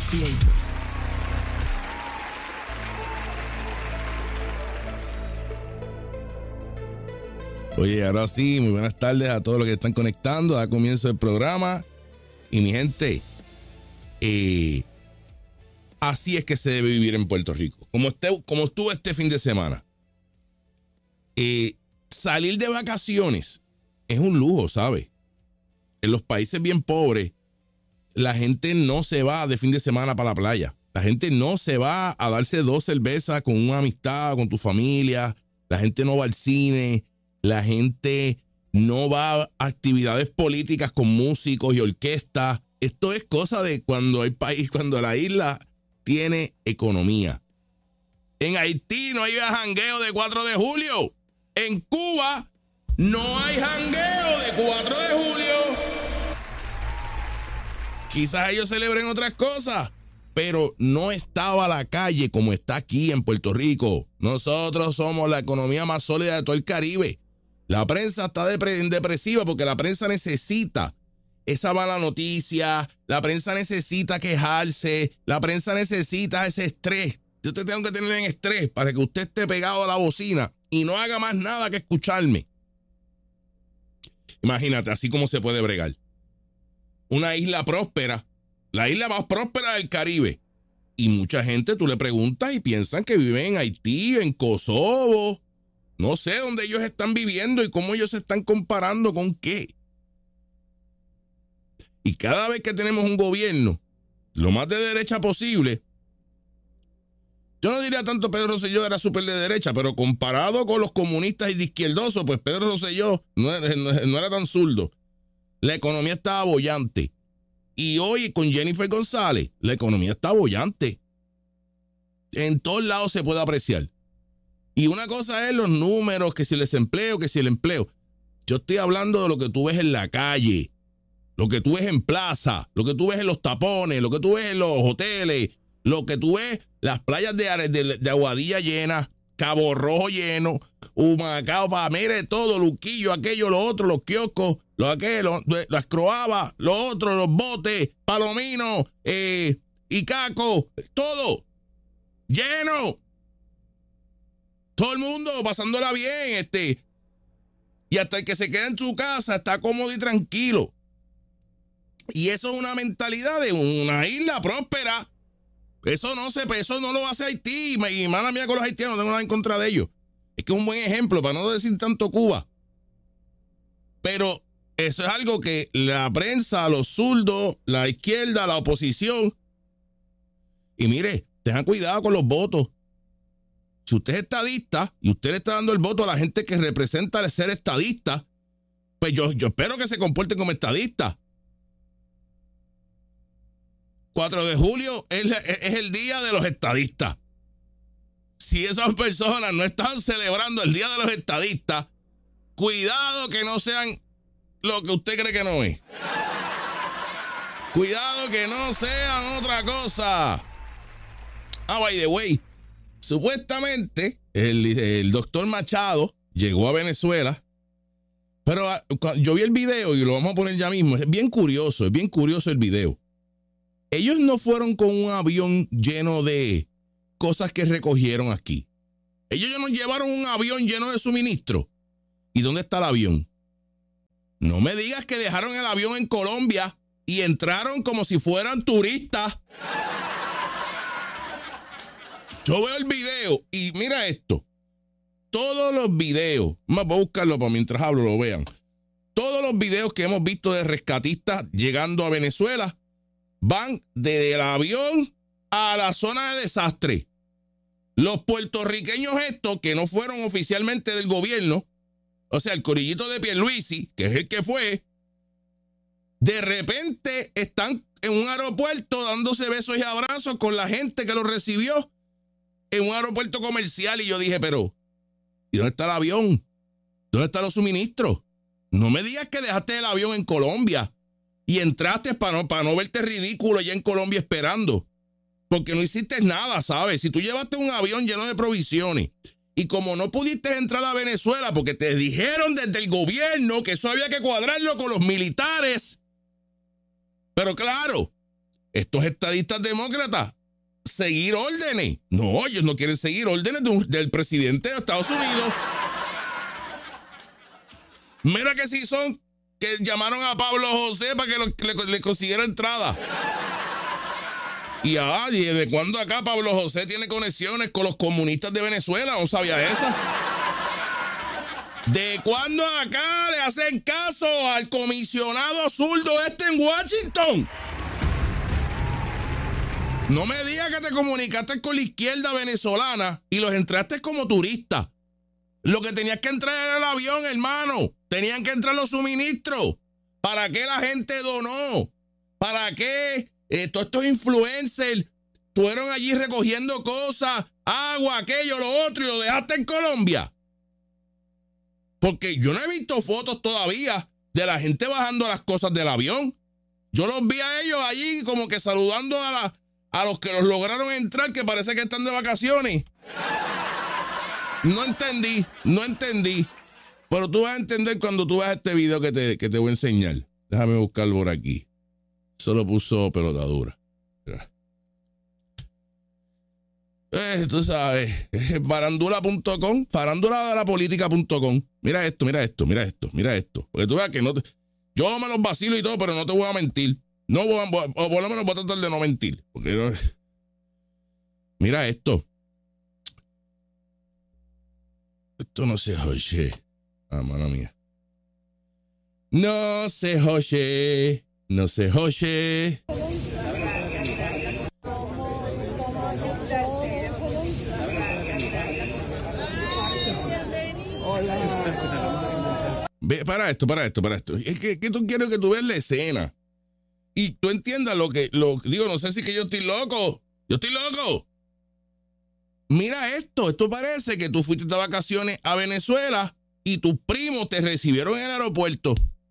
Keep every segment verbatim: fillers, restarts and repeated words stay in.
pleitos. Oye, ahora sí, muy buenas tardes a todos los que están conectando. Da comienzo el programa. Y mi gente, eh, así es que se debe vivir en Puerto Rico. Como, este, como estuvo este fin de semana. Eh, salir de vacaciones es un lujo, ¿sabes? En los países bien pobres, la gente no se va de fin de semana para la playa. La gente no se va a darse dos cervezas con una amistad, con tu familia. La gente no va al cine. La gente no va a actividades políticas con músicos y orquestas. Esto es cosa de cuando el país, cuando la isla tiene economía. En Haití no hay jangueo de cuatro de julio. En Cuba no hay jangueo de cuatro de julio. Quizás ellos celebren otras cosas, pero no estaba la calle como está aquí en Puerto Rico. Nosotros somos la economía más sólida de todo el Caribe. La prensa está depre- depresiva porque la prensa necesita esa mala noticia, la prensa necesita quejarse, la prensa necesita ese estrés. Yo te tengo que tener en estrés para que usted esté pegado a la bocina y no haga más nada que escucharme. Imagínate, así como se puede bregar. Una isla próspera, la isla más próspera del Caribe. Y mucha gente, tú le preguntas y piensan que viven en Haití, en Kosovo. No sé dónde ellos están viviendo y cómo ellos se están comparando con qué. Y cada vez que tenemos un gobierno lo más de derecha posible, yo no diría tanto Pedro Rosselló era súper de derecha, pero comparado con los comunistas y de izquierdosos, pues Pedro Rosselló no, no, no era tan zurdo. La economía estaba bollante. Y hoy con Jennifer González, la economía está bollante. En todos lados se puede apreciar. Y una cosa es los números, que si el desempleo, que si el empleo. Yo estoy hablando de lo que tú ves en la calle, lo que tú ves en plaza, lo que tú ves en los tapones, lo que tú ves en los hoteles, lo que tú ves, las playas de, de, de Aguadilla llenas, Cabo Rojo lleno, Humacao, mire todo, Luquillo, aquello, lo otro, los kioscos, lo aquello, las croabas, lo otro, los botes, Palomino, eh, Icaco, todo lleno. Todo el mundo pasándola bien, este. Y hasta el que se queda en su casa está cómodo y tranquilo. Y eso es una mentalidad de una isla próspera. Eso no se, eso no lo hace Haití. Y mala mía con los haitianos, no tengo nada en contra de ellos. Es que es un buen ejemplo, para no decir tanto Cuba. Pero eso es algo que la prensa, los zurdos, la izquierda, la oposición. Y mire, tengan cuidado con los votos. Si usted es estadista y usted le está dando el voto a la gente que representa el ser estadista, pues yo, yo espero que se comporten como estadistas. cuatro de julio es, es el día de los estadistas. Si esas personas no están celebrando el día de los estadistas, cuidado que no sean lo que usted cree que no es. Cuidado que no sean otra cosa. Ah, by the way. Supuestamente, el, el doctor Machado llegó a Venezuela, pero yo vi el video y lo vamos a poner ya mismo. Es bien curioso, es bien curioso el video. Ellos no fueron con un avión lleno de cosas que recogieron aquí. Ellos nos llevaron un avión lleno de suministros. ¿Y dónde está el avión? No me digas que dejaron el avión en Colombia y entraron como si fueran turistas. Yo veo el video y mira esto. Todos los videos, más voy a buscarlo para mientras hablo lo vean. Todos los videos que hemos visto de rescatistas llegando a Venezuela van desde el avión a la zona de desastre. Los puertorriqueños estos que no fueron oficialmente del gobierno, o sea, el corillito de Pierluisi, que es el que fue, de repente están en un aeropuerto dándose besos y abrazos con la gente que los recibió. En un aeropuerto comercial. Y yo dije, pero ¿y dónde está el avión? ¿Dónde están los suministros? No me digas que dejaste el avión en Colombia y entraste para no, para no verte ridículo allá en Colombia esperando. Porque no hiciste nada, ¿sabes? Si tú llevaste un avión lleno de provisiones y como no pudiste entrar a Venezuela porque te dijeron desde el gobierno que eso había que cuadrarlo con los militares. Pero claro, estos estadistas demócratas seguir órdenes. No, ellos no quieren seguir órdenes de un, del presidente de Estados Unidos. Mira que si son que llamaron a Pablo José para que lo, le, le consiguiera entrada. Y ah, ¿y de cuándo acá Pablo José tiene conexiones con los comunistas de Venezuela? No sabía eso. ¿De cuándo acá le hacen caso al comisionado zurdo este en Washington? No me digas que te comunicaste con la izquierda venezolana y los entraste como turista. Lo que tenías que entrar era el avión, hermano. Tenían que entrar los suministros. ¿Para qué la gente donó? ¿Para qué eh, todos estos influencers fueron allí recogiendo cosas, agua, aquello, lo otro, y lo dejaste en Colombia? Porque yo no he visto fotos todavía de la gente bajando las cosas del avión. Yo los vi a ellos allí como que saludando a, la, a los que los lograron entrar, que parece que están de vacaciones. No entendí, no entendí. Pero tú vas a entender cuando tú veas este video que te, que te voy a enseñar. Déjame buscarlo por aquí. Solo puso pelotadura. Eh, tú sabes, farandula punto com, farándula de la política punto com. Mira esto, mira esto, mira esto, mira esto. Porque tú veas que no te, yo me los vacilo y todo, pero no te voy a mentir. No voy a, o por lo menos voy a tratar de no mentir. Porque no, mira esto. Esto no se oye. Ah, mala mía. No se oye. No se oye. Ve, para esto, para esto, para esto. Es que, que tú quiero que tú veas la escena. Y tú entiendas lo que, lo digo, no sé si que yo estoy loco. Yo estoy loco. Mira esto, esto parece que tú fuiste de vacaciones a Venezuela y tus primos te recibieron en el aeropuerto.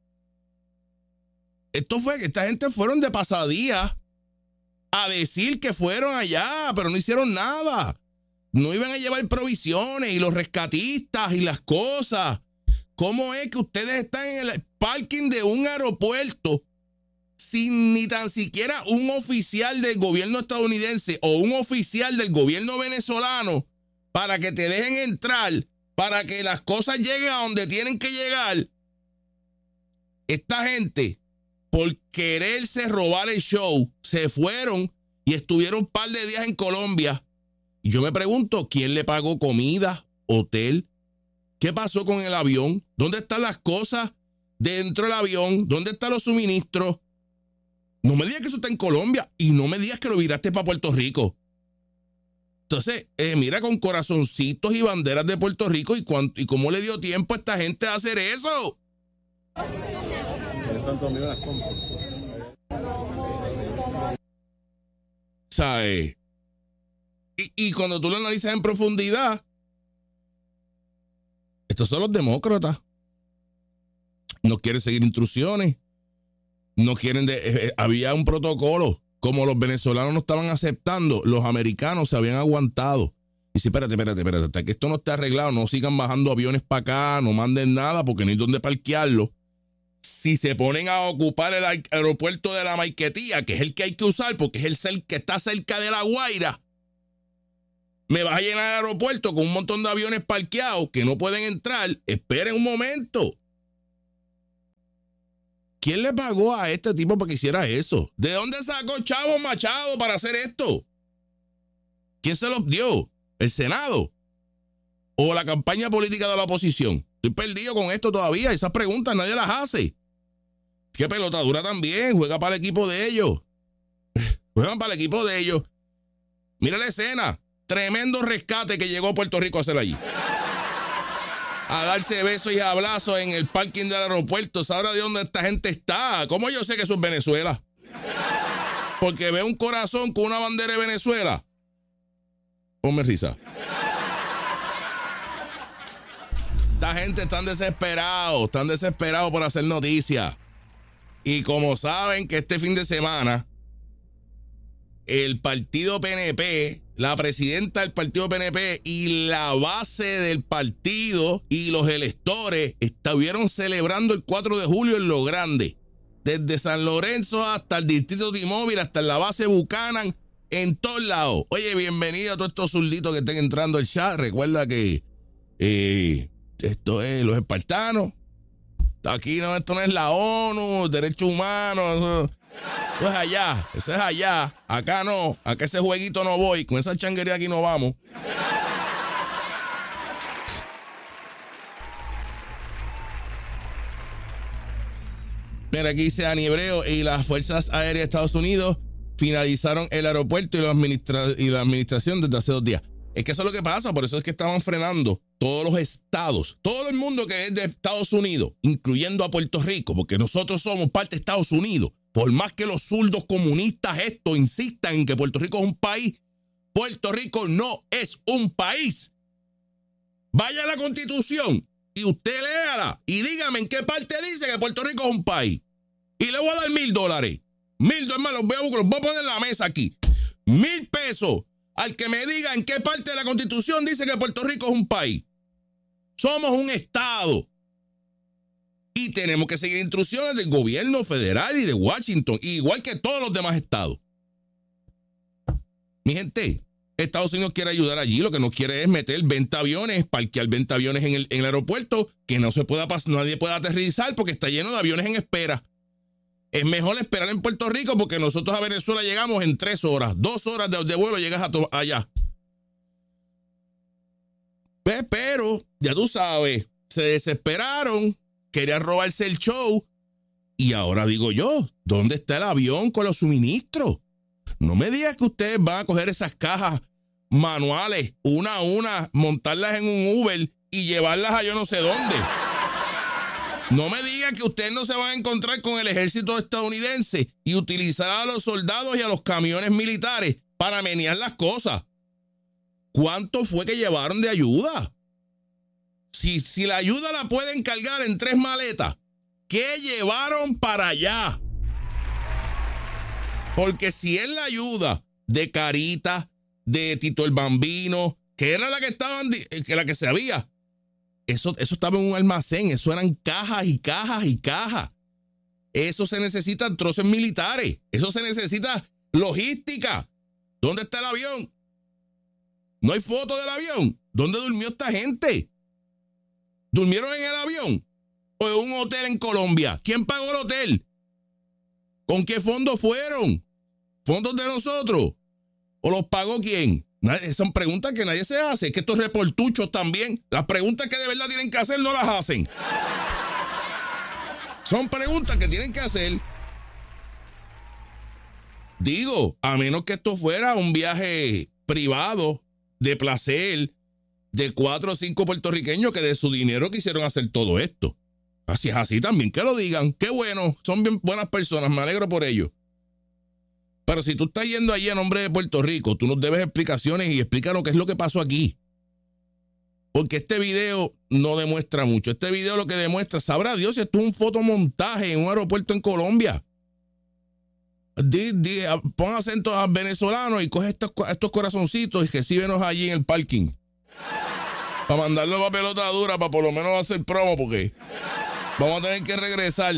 Esto fue que esta gente fueron de pasadía a decir que fueron allá, pero no hicieron nada. No iban a llevar provisiones y los rescatistas y las cosas. ¿Cómo es que ustedes están en el parking de un aeropuerto sin ni tan siquiera un oficial del gobierno estadounidense o un oficial del gobierno venezolano para que te dejen entrar, para que las cosas lleguen a donde tienen que llegar? Esta gente, por quererse robar el show, se fueron y estuvieron un par de días en Colombia. Y yo me pregunto, ¿quién le pagó comida, hotel? ¿Qué pasó con el avión? ¿Dónde están las cosas dentro del avión? ¿Dónde están los suministros? No me digas que eso está en Colombia y no me digas que lo viraste para Puerto Rico. Entonces, eh, mira, con corazoncitos y banderas de Puerto Rico y, cuánto, y cómo le dio tiempo a esta gente a hacer eso. ¿Sabes? Y, y cuando tú lo analizas en profundidad, estos son los demócratas. No quieren seguir instrucciones. No quieren... De, eh, había un protocolo. Como los venezolanos no estaban aceptando, los americanos se habían aguantado. Y dice, espérate, espérate, espérate. Hasta que esto no esté arreglado, no sigan bajando aviones para acá, no manden nada porque no hay dónde parquearlo. Si se ponen a ocupar el aeropuerto de la Maiquetía, que es el que hay que usar porque es el que está cerca de La Guaira, me vas a llenar el aeropuerto con un montón de aviones parqueados que no pueden entrar. Esperen un momento. ¿Quién le pagó a este tipo para que hiciera eso? ¿De dónde sacó Chavo Machado para hacer esto? ¿Quién se los dio? ¿El Senado? ¿O la campaña política de la oposición? Estoy perdido con esto todavía. Esas preguntas nadie las hace. ¿Qué pelotadura también? Juega para el equipo de ellos. Juegan para el equipo de ellos. Mira la escena. Tremendo rescate que llegó a Puerto Rico a hacer allí. A darse besos y abrazos en el parking del aeropuerto. ¿Sabrá de dónde esta gente está? ¿Cómo yo sé que eso es Venezuela? Porque ve un corazón con una bandera de Venezuela. Ponme risa. Esta gente están desesperados. Están desesperados por hacer noticias. Y como saben que este fin de semana el partido P N P, la presidenta del partido P N P y la base del partido y los electores estuvieron celebrando el cuatro de julio en lo grande. Desde San Lorenzo hasta el distrito T-Mobile, hasta la base Buchanan, en todos lados. Oye, bienvenido a todos estos zurditos que estén entrando al chat. Recuerda que eh, esto es los espartanos. Aquí no, esto no es la ONU, derechos humanos. Eso, eso es allá, eso es allá. Acá no, acá ese jueguito no voy. Con esa changuería aquí no vamos. Mira, aquí dice Ani Hebreo y las Fuerzas Aéreas de Estados Unidos finalizaron el aeropuerto y la, administra y la administración desde hace dos días. Es que eso es lo que pasa, por eso es que estaban frenando todos los estados, todo el mundo que es de Estados Unidos, incluyendo a Puerto Rico, porque nosotros somos parte de Estados Unidos. Por más que los zurdos comunistas esto insistan en que Puerto Rico es un país, Puerto Rico no es un país. Vaya a la Constitución y usted léala y dígame en qué parte dice que Puerto Rico es un país. Y le voy a dar mil dólares. Mil dólares, los voy a buscar, los voy a poner en la mesa aquí. Mil pesos al que me diga en qué parte de la Constitución dice que Puerto Rico es un país. Somos un estado. Y tenemos que seguir instrucciones del gobierno federal y de Washington, igual que todos los demás estados. Mi gente, Estados Unidos quiere ayudar allí, lo que no quiere es meter veinte aviones, parquear veinte aviones en el, en el aeropuerto, que no se pueda pasar, nadie pueda aterrizar porque está lleno de aviones en espera. Es mejor esperar en Puerto Rico porque nosotros a Venezuela llegamos en tres horas, dos horas de, de vuelo llegas a allá. Pues, pero, ya tú sabes, se desesperaron, querían robarse el show y ahora digo yo, ¿dónde está el avión con los suministros? No me digas que ustedes van a coger esas cajas manuales, una a una, montarlas en un Uber y llevarlas a yo no sé dónde. No me digan que ustedes no se van a encontrar con el ejército estadounidense y utilizar a los soldados y a los camiones militares para menear las cosas. ¿Cuánto fue que llevaron de ayuda? Si, si la ayuda la pueden cargar en tres maletas, ¿qué llevaron para allá? Porque si es la ayuda de Carita, de Tito el Bambino, que era la que estaban, que la que se había, eso, eso estaba en un almacén, eso eran cajas y cajas y cajas. Eso se necesitan troces militares, eso se necesita logística. ¿Dónde está el avión? ¿No hay foto del avión? ¿Dónde durmió esta gente? ¿Durmieron en el avión? ¿O en un hotel en Colombia? ¿Quién pagó el hotel? ¿Con qué fondos fueron? ¿Fondos de nosotros? ¿O los pagó quién? Son preguntas que nadie se hace. Es que estos reportuchos también, las preguntas que de verdad tienen que hacer no las hacen. Son preguntas que tienen que hacer. Digo, a menos que esto fuera un viaje privado, de placer, de cuatro o cinco puertorriqueños que de su dinero quisieron hacer todo esto. Así es así también, que lo digan. Qué bueno, son bien buenas personas, me alegro por ello. Pero si tú estás yendo allí a nombre de Puerto Rico, tú nos debes explicaciones y explícanos qué es lo que pasó aquí. Porque este video no demuestra mucho. Este video lo que demuestra, sabrá Dios si esto es un fotomontaje en un aeropuerto en Colombia. Di, di, pon acento a venezolanos y coge estos, estos corazoncitos y recíbenos allí en el parking. Para mandarlo para pelota dura, para por lo menos hacer promo, porque vamos a tener que regresar.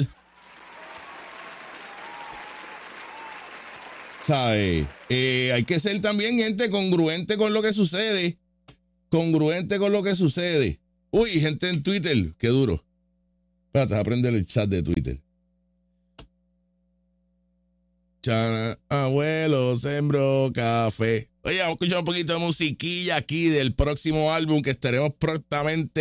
¿Sabes? Eh, hay que ser también gente congruente con lo que sucede. Congruente con lo que sucede. Uy, gente en Twitter, qué duro. Espérate, a aprender el chat de Twitter. Chana, abuelo sembró café. Oye, vamos a escuchar un poquito de musiquilla aquí del próximo álbum que estaremos prontamente